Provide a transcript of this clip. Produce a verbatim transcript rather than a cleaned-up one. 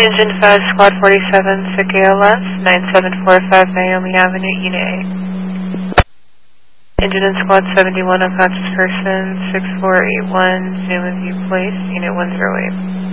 Engine five, Squad forty-seven, sick A L S, nine seven four five Naomi Avenue, Unit A. Engine in Squad seventy-one, unconscious person, six four eight one, Zoom and View Place, Unit one zero eight.